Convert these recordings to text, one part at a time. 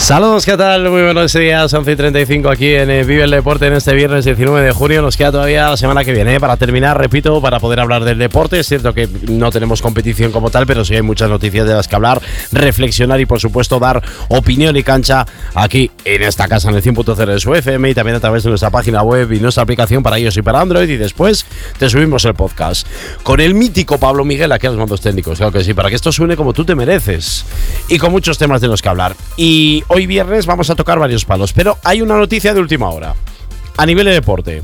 Saludos, ¿qué tal? Muy buenos días, 11:35 aquí en Vive el Deporte en este viernes 19 de junio. Nos queda todavía la semana que viene para terminar, repito, para poder hablar del deporte. Es cierto que no tenemos competición como tal, pero sí hay muchas noticias de las que hablar, reflexionar y por supuesto dar opinión y cancha aquí en esta casa en el 100.0 de su FM y también a través de nuestra página web y nuestra aplicación para iOS y para Android, y después te subimos el podcast con el mítico Pablo Miguel aquí a los mandos técnicos, claro que sí, para que esto suene como tú te mereces y con muchos temas de los que hablar. Y hoy viernes vamos a tocar varios palos, pero hay una noticia de última hora a nivel de deporte.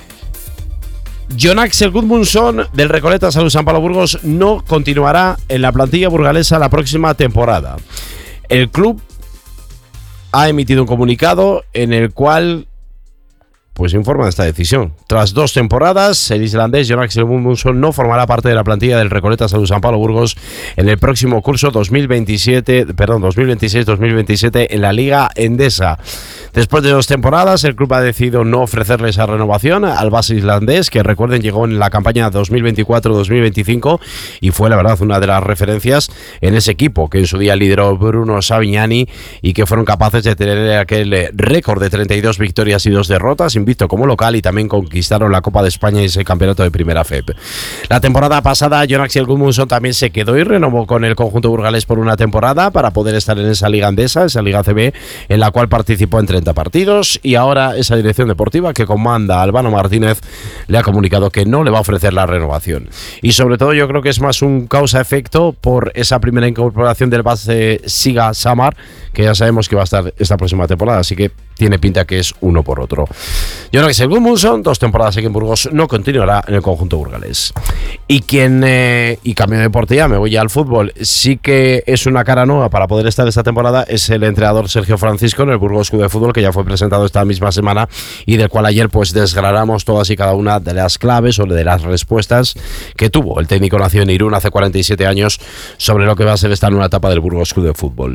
Jon Axel Gudmundsson del Recoleta Salud San Pablo Burgos no continuará en la plantilla burgalesa la próxima temporada. El club ha emitido un comunicado en el cual pues informa de esta decisión. Tras 2 temporadas, el islandés Jon Axel Gudmundsson no formará parte de la plantilla del Recoleta Salud San Pablo Burgos en el próximo curso 2026-2027 en la Liga Endesa. Después de 2 temporadas, el club ha decidido no ofrecerle esa renovación al base islandés, que recuerden llegó en la campaña 2024-2025 y fue la verdad una de las referencias en ese equipo que en su día lideró Bruno Savignani y que fueron capaces de tener aquel récord de 32 victorias y 2 derrotas, invicto como local, y también conquistaron la Copa de España y ese campeonato de Primera FEP. La temporada pasada Jon Axel Gudmundsson también se quedó y renovó con el conjunto burgalés por una temporada para poder estar en esa Liga Endesa, esa Liga CB, en la cual participó en 30 partidos, y ahora esa dirección deportiva que comanda Albano Martínez le ha comunicado que no le va a ofrecer la renovación. Y sobre todo yo creo que es más un causa-efecto por esa primera incorporación del base Siga Samar, que ya sabemos que va a estar esta próxima temporada, así que tiene pinta que es uno por otro. Jon Axel Gudmundsson, 2 temporadas aquí en Burgos, no continuará en el conjunto burgalés. Y quien, y cambio de deporte ya, me voy ya al fútbol, sí que es una cara nueva para poder estar esta temporada, es el entrenador Sergio Francisco en el Burgos Club de Fútbol, que ya fue presentado esta misma semana y del cual ayer pues desgranamos todas y cada una de las claves o de las respuestas que tuvo el técnico nacido en Irún hace 47 años sobre lo que va a ser esta nueva etapa del Burgos Club de Fútbol.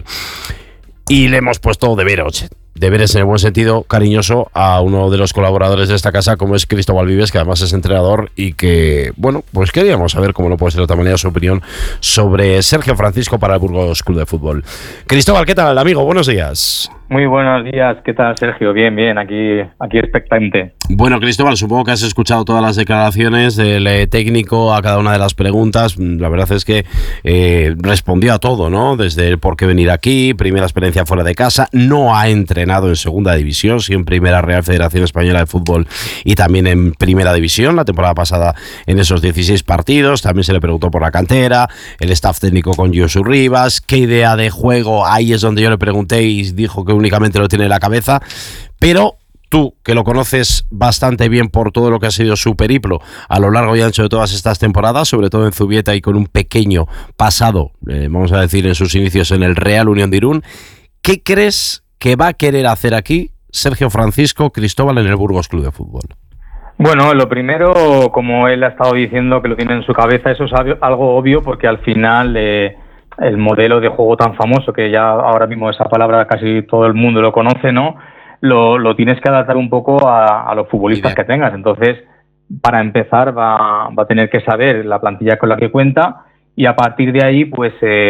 Y le hemos puesto deberes en el buen sentido, cariñoso, a uno de los colaboradores de esta casa, como es Cristóbal Vives, que además es entrenador y que, bueno, pues queríamos saber, cómo no puede ser de otra manera, su opinión sobre Sergio Francisco para el Burgos Club de Fútbol. Cristóbal, ¿qué tal, amigo? Buenos días. Muy buenos días, ¿qué tal, Sergio? Bien, aquí expectante. Bueno, Cristóbal, supongo que has escuchado todas las declaraciones del técnico a cada una de las preguntas. La verdad es que respondió a todo, ¿no? Desde el por qué venir aquí, primera experiencia fuera de casa, no ha entrenado en segunda división, sí en primera Real Federación Española de Fútbol y también en primera división, la temporada pasada en esos 16 partidos. También se le preguntó por la cantera, el staff técnico con Josu Rivas, qué idea de juego, ahí es donde yo le pregunté y dijo que únicamente lo tiene en la cabeza, pero tú, que lo conoces bastante bien por todo lo que ha sido su periplo a lo largo y ancho de todas estas temporadas, sobre todo en Zubieta y con un pequeño pasado, vamos a decir, en sus inicios en el Real Unión de Irún, ¿qué crees que va a querer hacer aquí Sergio Francisco Cristóbal en el Burgos Club de Fútbol? Bueno, lo primero, como él ha estado diciendo que lo tiene en su cabeza, eso es algo obvio, porque al final el modelo de juego tan famoso, que ya ahora mismo esa palabra casi todo el mundo lo conoce, ¿no? Lo tienes que adaptar un poco a los futbolistas que tengas. Entonces, para empezar, va a tener que saber la plantilla con la que cuenta y a partir de ahí, pues,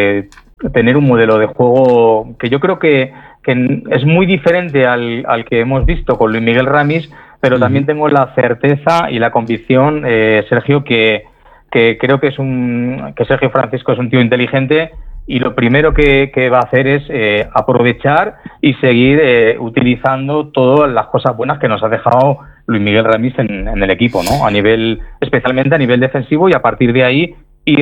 tener un modelo de juego que yo creo que es muy diferente al que hemos visto con Luis Miguel Ramis, pero también tengo la certeza y la convicción, Sergio, que creo que Sergio Francisco es un tío inteligente y lo primero que va a hacer es aprovechar y seguir utilizando todas las cosas buenas que nos ha dejado Luis Miguel Ramis en el equipo, ¿no? Especialmente a nivel defensivo, y a partir de ahí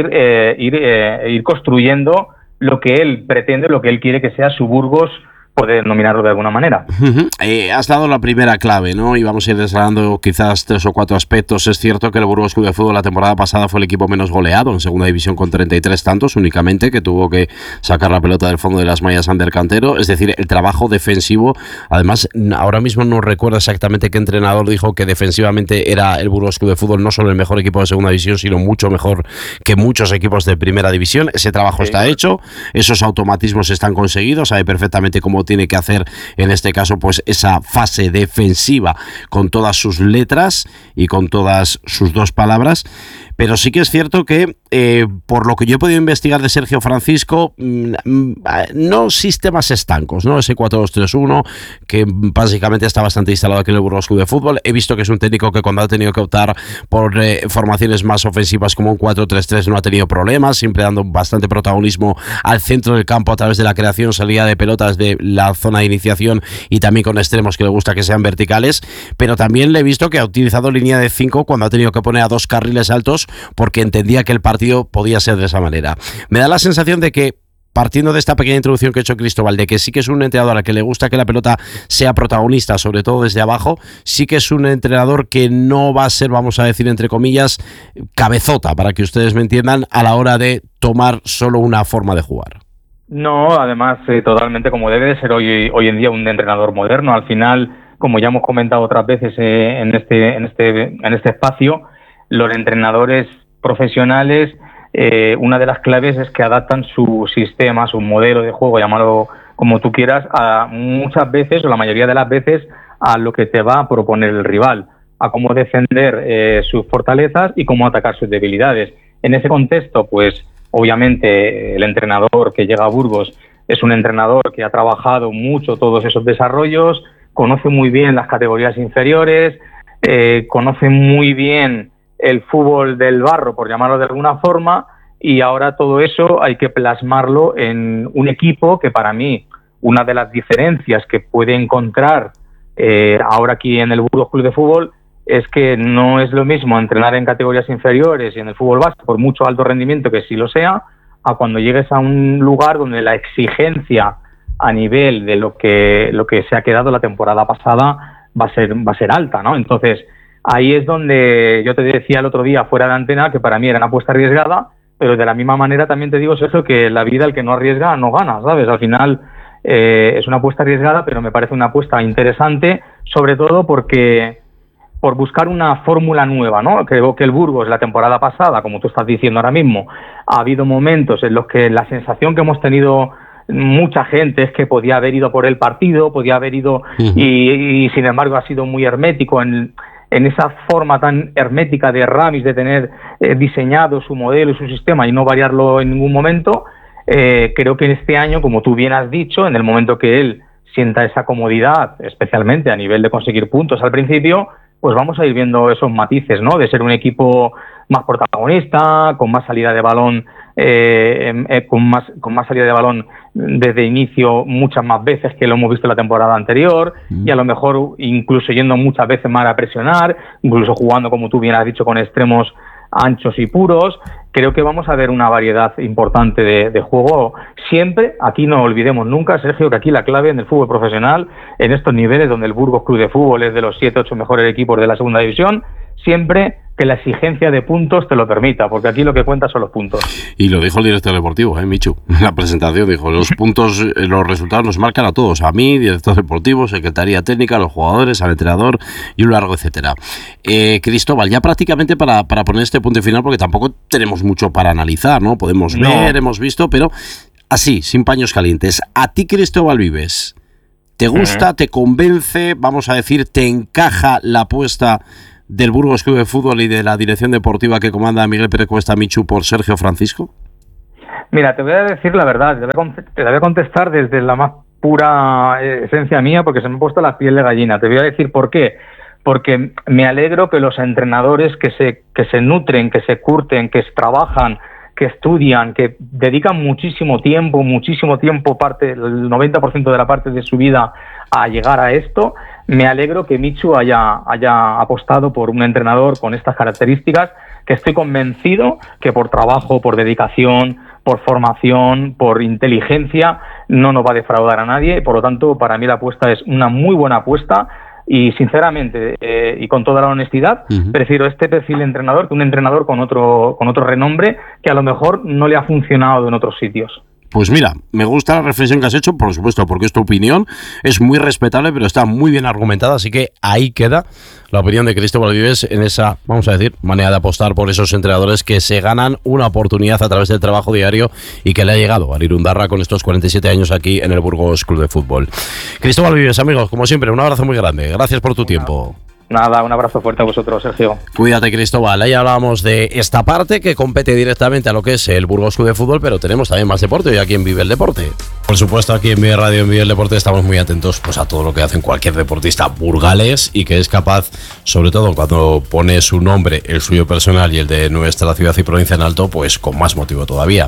ir construyendo lo que él pretende, lo que él quiere que sea su Burgos, poder nominarlo de alguna manera. Has dado la primera clave, ¿no? Y vamos a ir desgranando quizás 3 o 4 aspectos. Es cierto que el Burgos Club de Fútbol la temporada pasada fue el equipo menos goleado en segunda división con 33 tantos únicamente, que tuvo que sacar la pelota del fondo de las mallas Ander Cantero. Es decir, el trabajo defensivo, además, ahora mismo no recuerdo exactamente qué entrenador dijo que defensivamente era el Burgos Club de Fútbol no solo el mejor equipo de segunda división, sino mucho mejor que muchos equipos de primera división. Ese trabajo está hecho, esos automatismos están conseguidos, sabe perfectamente cómo tiene que hacer en este caso pues esa fase defensiva con todas sus letras y con todas sus 2 palabras, pero sí que es cierto que por lo que yo he podido investigar de Sergio Francisco, no sistemas estancos, ¿no? Ese 4-2-3-1 que básicamente está bastante instalado aquí en el Burgos Club de Fútbol. He visto que es un técnico que cuando ha tenido que optar por formaciones más ofensivas como un 4-3-3 no ha tenido problemas, siempre dando bastante protagonismo al centro del campo a través de la creación, salida de pelotas de la zona de iniciación y también con extremos que le gusta que sean verticales, pero también le he visto que ha utilizado línea de 5 cuando ha tenido que poner a 2 carriles altos porque entendía que el partido podía ser de esa manera. Me da la sensación de que, partiendo de esta pequeña introducción que ha hecho Cristóbal, de que sí que es un entrenador al que le gusta que la pelota sea protagonista, sobre todo desde abajo, sí que es un entrenador que no va a ser, vamos a decir entre comillas, cabezota, para que ustedes me entiendan, a la hora de tomar solo una forma de jugar. No, además, totalmente como debe de ser hoy en día un entrenador moderno. Al final, como ya hemos comentado otras veces en este espacio, los entrenadores profesionales, una de las claves es que adaptan su sistema, su modelo de juego, llámalo como tú quieras, a muchas veces o la mayoría de las veces a lo que te va a proponer el rival, a cómo defender sus fortalezas y cómo atacar sus debilidades. En ese contexto, pues obviamente el entrenador que llega a Burgos es un entrenador que ha trabajado mucho todos esos desarrollos, conoce muy bien las categorías inferiores, conoce muy bien el fútbol del barro, por llamarlo de alguna forma, y ahora todo eso hay que plasmarlo en un equipo que para mí, una de las diferencias que puede encontrar ahora aquí en el Burgos Club de Fútbol es que no es lo mismo entrenar en categorías inferiores y en el fútbol base, por mucho alto rendimiento que sí lo sea, a cuando llegues a un lugar donde la exigencia a nivel de lo que se ha quedado la temporada pasada va a ser alta, ¿no? Entonces, ahí es donde yo te decía el otro día fuera de antena que para mí era una apuesta arriesgada, pero de la misma manera también te digo, Sergio, que la vida el que no arriesga no gana, ¿sabes? Al final es una apuesta arriesgada, pero me parece una apuesta interesante, sobre todo porque por buscar una fórmula nueva, ¿no? Creo que el Burgos la temporada pasada, como tú estás diciendo ahora mismo, ha habido momentos en los que la sensación que hemos tenido mucha gente es que podía haber ido por el partido, podía haber ido y sin embargo ha sido muy hermético en esa forma tan hermética de Ramis de tener diseñado su modelo y su sistema y no variarlo en ningún momento. Creo que en este año, como tú bien has dicho, en el momento que él sienta esa comodidad, especialmente a nivel de conseguir puntos al principio, pues vamos a ir viendo esos matices, ¿no? De ser un equipo más protagonista, con más salida de balón, con más salida de balón desde inicio muchas más veces que lo hemos visto la temporada anterior, y a lo mejor incluso yendo muchas veces más a presionar, incluso jugando, como tú bien has dicho, con extremos anchos y puros. Creo que vamos a ver una variedad importante de juego. Siempre, aquí no olvidemos nunca, Sergio, que aquí la clave en el fútbol profesional, en estos niveles donde el Burgos Club de Fútbol es de los 7-8 mejores equipos de la segunda división, siempre que la exigencia de puntos te lo permita, porque aquí lo que cuenta son los puntos. Y lo dijo el director deportivo, Michu, en la presentación, dijo, los puntos, los resultados nos marcan a todos, a mí, director deportivo, secretaría técnica, a los jugadores, al entrenador y un largo etcétera. Cristóbal, ya prácticamente para poner este punto final, porque tampoco tenemos mucho para analizar, ¿no? Podemos ver, hemos visto, pero así, sin paños calientes. ¿A ti, Cristóbal Vives, te gusta, te convence, vamos a decir, te encaja la apuesta del Burgos Club de Fútbol y de la dirección deportiva que comanda Miguel Pérez Cuesta Michu por Sergio Francisco? Mira, te voy a decir la verdad, te voy a contestar desde la más pura esencia mía, porque se me ha puesto la piel de gallina. Te voy a decir por qué. Porque me alegro que los entrenadores que se nutren, que se curten, que trabajan, que estudian, que dedican muchísimo tiempo, el 90% de la parte de su vida a llegar a esto, me alegro que Michu haya apostado por un entrenador con estas características, que estoy convencido que por trabajo, por dedicación, por formación, por inteligencia, no nos va a defraudar a nadie, y por lo tanto, para mí la apuesta es una muy buena apuesta. Y sinceramente, y con toda la honestidad, prefiero este perfil de entrenador que un entrenador con otro renombre que a lo mejor no le ha funcionado en otros sitios. Pues mira, me gusta la reflexión que has hecho, por supuesto, porque es tu opinión, es muy respetable, pero está muy bien argumentada, así que ahí queda la opinión de Cristóbal Vives en esa, vamos a decir, manera de apostar por esos entrenadores que se ganan una oportunidad a través del trabajo diario y que le ha llegado a Irundarra con estos 47 años aquí en el Burgos Club de Fútbol. Cristóbal Vives, amigos, como siempre, un abrazo muy grande. Gracias por tu tiempo. Nada, un abrazo fuerte a vosotros, Sergio. Cuídate, Cristóbal. Ahí hablábamos de esta parte que compete directamente a lo que es el Burgos Club de Fútbol, pero tenemos también más deporte y aquí en Vive el Deporte. Por supuesto, aquí en Vive Radio, en Vive el Deporte, estamos muy atentos pues, a todo lo que hacen cualquier deportista burgalés y que es capaz, sobre todo cuando pone su nombre, el suyo personal y el de nuestra ciudad y provincia en alto, pues con más motivo todavía.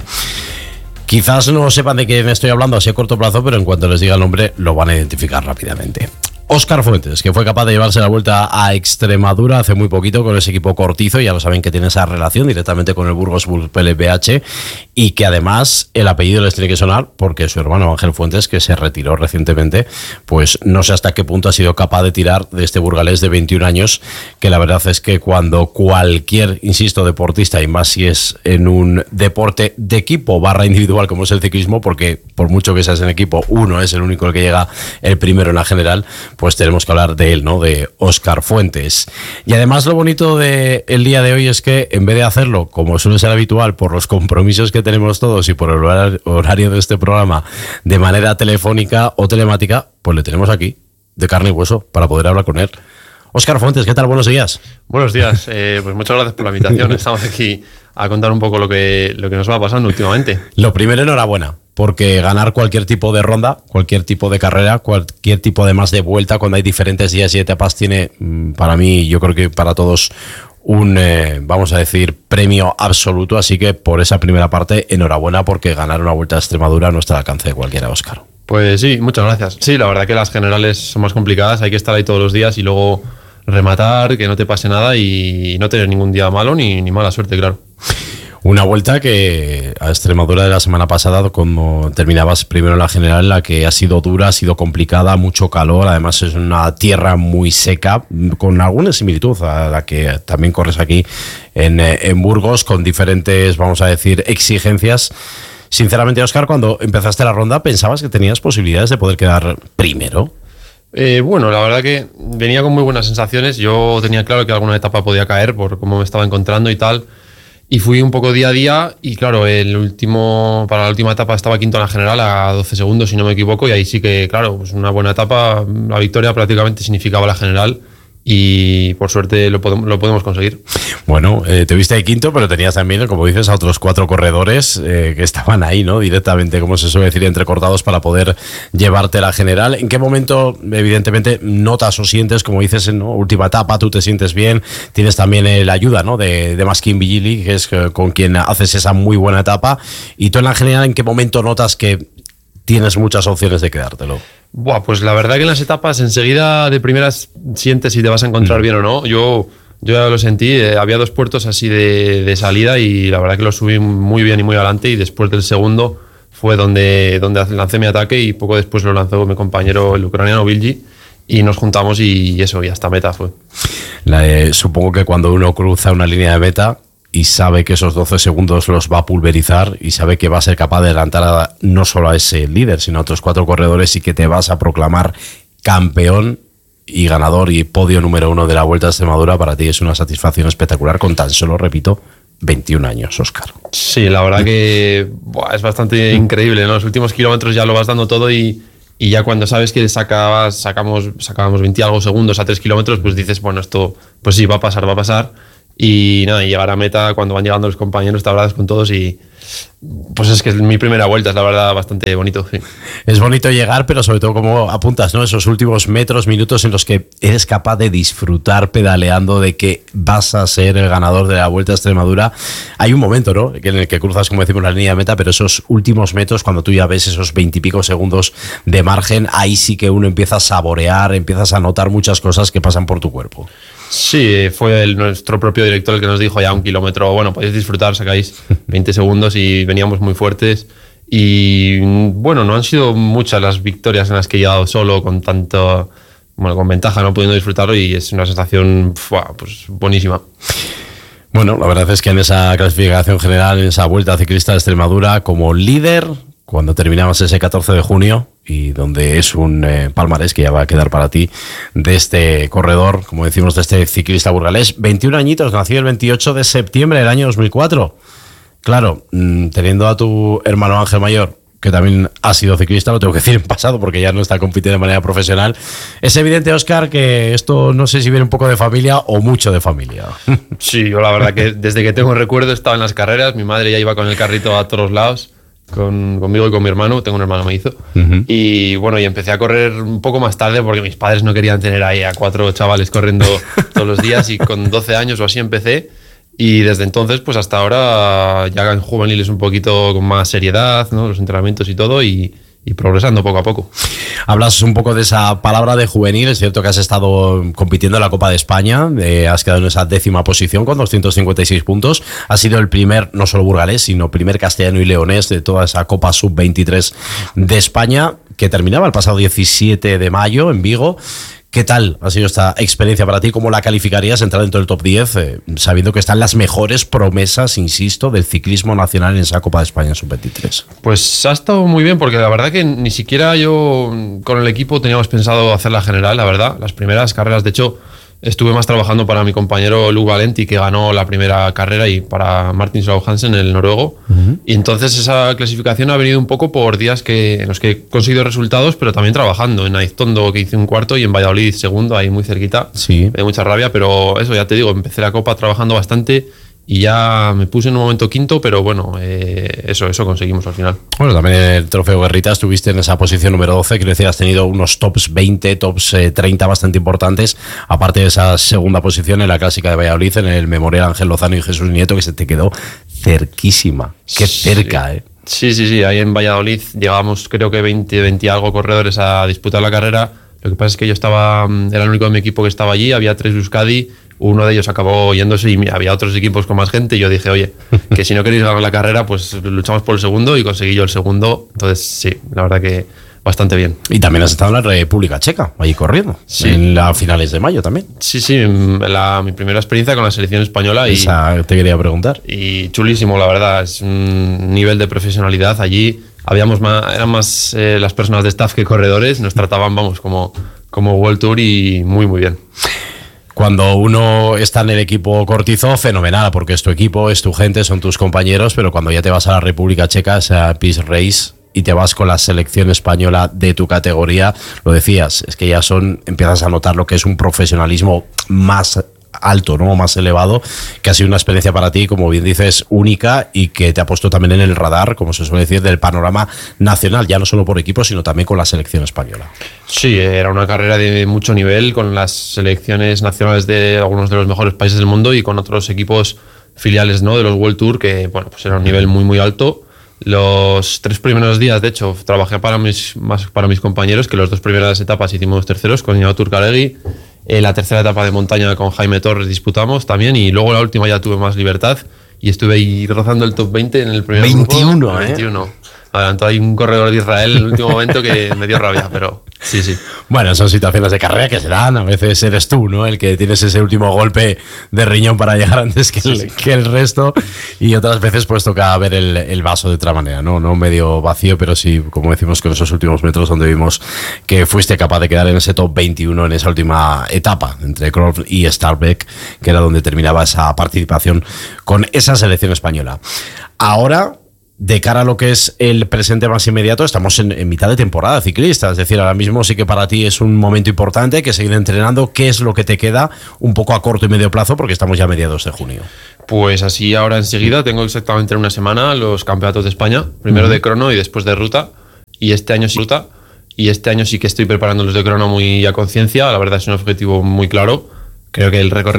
Quizás no sepan de quién estoy hablando así a corto plazo, pero en cuanto les diga el nombre lo van a identificar rápidamente. Óscar Fuentes, que fue capaz de llevarse la vuelta a Extremadura hace muy poquito con ese equipo cortizo, ya lo saben que tiene esa relación directamente con el Burgos BH y que además el apellido les tiene que sonar porque su hermano Ángel Fuentes, que se retiró recientemente, pues no sé hasta qué punto ha sido capaz de tirar de este burgalés de 21 años, que la verdad es que cuando cualquier, insisto, deportista, y más si es en un deporte de equipo / individual como es el ciclismo, porque por mucho que seas en equipo, uno es el único el que llega el primero en la general, pues tenemos que hablar de él, ¿no? De Óscar Fuentes. Y además lo bonito del día de hoy es que en vez de hacerlo, como suele ser habitual, por los compromisos que tenemos todos y por el horario de este programa, de manera telefónica o telemática, pues le tenemos aquí, de carne y hueso, para poder hablar con él. Óscar Fuentes, ¿qué tal? Buenos días. Buenos días, pues muchas gracias por la invitación. Estamos aquí a contar un poco lo que nos va pasando últimamente. Lo primero, enhorabuena, porque ganar cualquier tipo de ronda, cualquier tipo de carrera, cualquier tipo además de vuelta, cuando hay diferentes días y etapas, tiene para mí, yo creo que para todos, un, vamos a decir, premio absoluto. Así que por esa primera parte, enhorabuena, porque ganar una Vuelta a Extremadura no está al alcance de cualquiera, Óscar. Pues sí, muchas gracias. Sí, la verdad que las generales son más complicadas, hay que estar ahí todos los días y luego rematar, que no te pase nada y no tener ningún día malo ni mala suerte, claro. Una vuelta que a Extremadura de la semana pasada, como terminabas primero en la general, la que ha sido dura, ha sido complicada, mucho calor, además es una tierra muy seca, con alguna similitud a la que también corres aquí en Burgos, con diferentes, vamos a decir, exigencias. Sinceramente, Óscar, cuando empezaste la ronda, ¿pensabas que tenías posibilidades de poder quedar primero? Bueno, la verdad que venía con muy buenas sensaciones. Yo tenía claro que alguna etapa podía caer por cómo me estaba encontrando y tal. Y fui un poco día a día y claro, para la última etapa estaba quinto en la general a 12 segundos, si no me equivoco. Y ahí sí que, claro, pues una buena etapa, la victoria prácticamente significaba la general. Y por suerte lo podemos conseguir. Bueno, te viste de quinto, pero tenías también, como dices, a otros 4 corredores que estaban ahí, ¿no? Directamente, como se suele decir, entrecortados para poder llevarte la general. ¿En qué momento, evidentemente, notas o sientes, como dices, en última etapa, tú te sientes bien? Tienes también la ayuda, ¿no? de Maskin Vigili, que es con quien haces esa muy buena etapa. Y tú en la general, ¿en qué momento notas que tienes muchas opciones de quedártelo? Buah, pues la verdad que en las etapas enseguida de primeras sientes si te vas a encontrar bien o no. Yo ya lo sentí, había 2 puertos así de salida y la verdad que lo subí muy bien y muy adelante, y después del segundo fue donde lancé mi ataque y poco después lo lanzó mi compañero, el ucraniano Vilji, y nos juntamos y hasta meta fue. Supongo que cuando uno cruza una línea de meta y sabe que esos 12 segundos los va a pulverizar y sabe que va a ser capaz de adelantar no solo a ese líder, sino a otros 4 corredores, y que te vas a proclamar campeón y ganador y podio número 1 de la Vuelta a Extremadura, para ti es una satisfacción espectacular con tan solo, repito, 21 años, Óscar. Sí, la verdad que es bastante increíble, ¿no? Los últimos kilómetros ya lo vas dando todo y ya cuando sabes que sacábamos 20 y algo segundos a 3 kilómetros, pues dices, bueno, esto pues sí, va a pasar. Y nada, y llegar a meta cuando van llegando los compañeros, te abrazas con todos y pues es que es mi primera vuelta, es la verdad bastante bonito, sí. Es bonito llegar, pero sobre todo como apuntas, ¿no? Esos últimos metros, minutos en los que eres capaz de disfrutar pedaleando, de que vas a ser el ganador de la Vuelta a Extremadura. Hay un momento, ¿no?, en el que cruzas, como decimos, la línea de meta, pero esos últimos metros, cuando tú ya ves esos 20 y pico segundos de margen, ahí sí que uno empieza a saborear, empiezas a notar muchas cosas que pasan por tu cuerpo. Sí, fue nuestro propio director el que nos dijo ya 1 kilómetro, bueno, podéis disfrutar, sacáis 20 segundos, y veníamos muy fuertes. Y bueno, no han sido muchas las victorias en las que he llegado solo con ventaja, no pudiendo disfrutarlo, y es una sensación pues buenísima. Bueno, la verdad es que en esa clasificación general, en esa Vuelta Ciclista de Extremadura, como líder, cuando terminabas ese 14 de junio, y donde es un palmarés que ya va a quedar para ti de este corredor, como decimos, de este ciclista burgalés, 21 añitos, nació el 28 de septiembre del año 2004. Claro, teniendo a tu hermano Ángel mayor que también ha sido ciclista, lo tengo que decir en pasado porque ya no está compitiendo de manera profesional. Es evidente, Óscar, que esto no sé si viene un poco de familia o mucho de familia. Sí, yo la verdad que desde que tengo recuerdo estaba en las carreras, mi madre ya iba con el carrito a todos lados, conmigo y con mi hermano, tengo un hermano mellizo, y bueno, y empecé a correr un poco más tarde porque mis padres no querían tener ahí a 4 chavales corriendo todos los días, y con 12 años o así empecé. Y desde entonces, pues hasta ahora, ya en juveniles un poquito con más seriedad, ¿no? Los entrenamientos y todo, y progresando poco a poco. Hablas un poco de esa palabra de juvenil. Es cierto que has estado compitiendo en la Copa de España, has quedado en esa 10ª posición con 256 puntos. Has sido el primer, no solo burgalés, sino primer castellano y leonés de toda esa Copa Sub-23 de España, que terminaba el pasado 17 de mayo en Vigo. ¿Qué tal ha sido esta experiencia para ti? ¿Cómo la calificarías entrar dentro del top 10, sabiendo que están las mejores promesas, insisto, del ciclismo nacional en esa Copa de España Sub-23? Pues ha estado muy bien, porque la verdad que ni siquiera yo con el equipo teníamos pensado hacer la general, la verdad. Las primeras carreras, de hecho, estuve más trabajando para mi compañero Luke Valenti, que ganó la primera carrera, y para Martin Solveig Hansen, el noruego. Y entonces esa clasificación ha venido un poco por días en los que he conseguido resultados, pero también trabajando. En Aiztondo, que hice un cuarto, y en Valladolid segundo, ahí muy cerquita. Sí. Me dio mucha rabia, pero eso, ya te digo, empecé la Copa trabajando bastante y ya me puse en un momento quinto, pero bueno, eso conseguimos al final. Bueno, también en el Trofeo Guerrita estuviste en esa posición número 12, quiero decir, has tenido unos tops 20, tops 30 bastante importantes, aparte de esa segunda posición en la Clásica de Valladolid, en el Memorial Ángel Lozano y Jesús Nieto, que se te quedó cerquísima. Qué cerca, ¿eh? Sí, ahí en Valladolid llegábamos, creo que 20 algo corredores a disputar la carrera. Lo que pasa es que yo era el único de mi equipo que estaba allí, había 3 Euskadi. Uno de ellos acabó yéndose y había otros equipos con más gente, y yo dije, oye, que si no queréis ganar la carrera, pues luchamos por el segundo, y conseguí yo el segundo. Entonces sí, la verdad que bastante bien. Y también has estado en la República Checa, ahí corriendo, sí, en las finales de mayo también. Sí, mi primera experiencia con la selección española. Esa te quería preguntar. Y chulísimo, la verdad, es un nivel de profesionalidad allí. Eran más las personas de staff que corredores, nos trataban, como World Tour, y muy, muy bien. Cuando uno está en el equipo Cortizo, fenomenal, porque es tu equipo, es tu gente, son tus compañeros, pero cuando ya te vas a la República Checa, esa Peace Race, y te vas con la selección española de tu categoría, lo decías, es que ya empiezas a notar lo que es un profesionalismo más alto, ¿no? Más elevado, que ha sido una experiencia para ti, como bien dices, única, y que te ha puesto también en el radar, como se suele decir, del panorama nacional, ya no solo por equipo, sino también con la selección española. Sí, era una carrera de mucho nivel, con las selecciones nacionales de algunos de los mejores países del mundo, y con otros equipos filiales, ¿no?, de los World Tour, que bueno, pues era un nivel muy, muy alto. Los 3 primeros días, de hecho, trabajé más para mis compañeros, que las 2 primeras etapas hicimos terceros con Iñigo Turcaregui. La tercera etapa de montaña con Jaime Torres disputamos también, y luego la última ya tuve más libertad y estuve ahí rozando el top 20 en el primer 21, grupo. 21. Adelantó ahí un corredor de Israel en el último momento que me dio rabia, pero sí. Bueno, son situaciones de carrera que se dan. A veces eres tú, ¿no?, el que tienes ese último golpe de riñón para llegar antes que el resto, y otras veces pues toca ver el vaso de otra manera, no medio vacío, pero sí, como decimos, con esos últimos metros donde vimos que fuiste capaz de quedar en ese top 21 en esa última etapa entre Kroll y Starbeck, que era donde terminaba esa participación con esa selección española. Ahora, de cara a lo que es el presente más inmediato, estamos en mitad de temporada ciclista, es decir, ahora mismo sí que para ti es un momento importante, que seguir entrenando. ¿Qué es lo que te queda un poco a corto y medio plazo? Porque estamos ya a mediados de junio. Pues así ahora enseguida tengo exactamente en una semana los campeonatos de España, primero de crono y después de ruta, y este año sí que estoy preparando los de crono muy a conciencia. La verdad es un objetivo muy claro, creo que el recorrido